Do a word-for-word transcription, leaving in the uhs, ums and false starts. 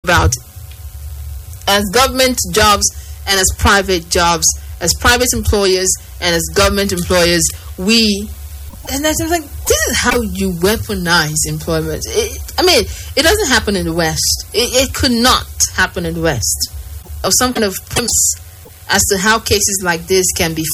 about as government jobs and as private jobs, as private employers and as government employers, we, and I was like, this is how you weaponize employment. It, I mean, it doesn't happen in the West. It, it could not happen in the West. Of some kind of premise as to how cases like this can be